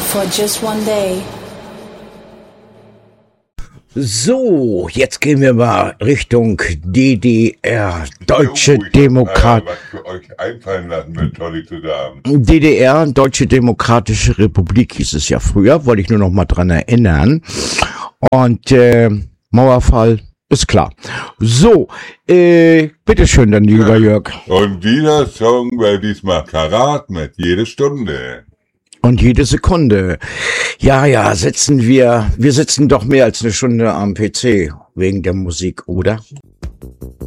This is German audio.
for just one day. So, jetzt gehen wir mal Richtung DDR, Deutsche Demokrat. Was für euch einfallen lassen wird, toll zu sagen. DDR, Deutsche Demokratische Republik hieß es ja früher, wollte ich nur noch mal dran erinnern. Und Mauerfall ist klar. So, bitteschön dann, lieber Jörg. Und dieser Song war diesmal Karat mit jede Stunde. Und jede Sekunde. Ja, wir sitzen doch mehr als eine Stunde am PC wegen der Musik, oder?